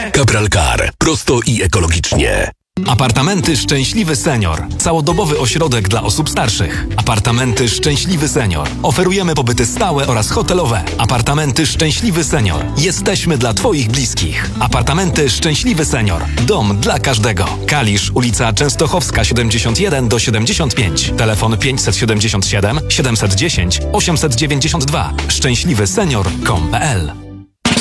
Cabral Car. Prosto i ekologicznie. Apartamenty Szczęśliwy Senior. Całodobowy ośrodek dla osób starszych. Apartamenty Szczęśliwy Senior. Oferujemy pobyty stałe oraz hotelowe. Apartamenty Szczęśliwy Senior. Jesteśmy dla Twoich bliskich. Apartamenty Szczęśliwy Senior. Dom dla każdego. Kalisz, ulica Częstochowska 71-75. Telefon 577 710 892. szczęśliwysenior.com.pl